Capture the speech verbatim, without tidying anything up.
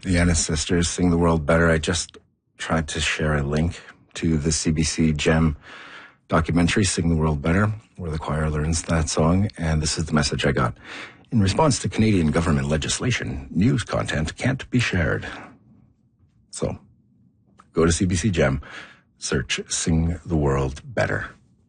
the Ennis Sisters, Sing the World Better. I just tried to share a link to the C B C Gem documentary, Sing the World Better, where the choir learns that song, and this is the message I got. In response to Canadian government legislation, news content can't be shared. So, go to C B C Gem, search Sing the World Better.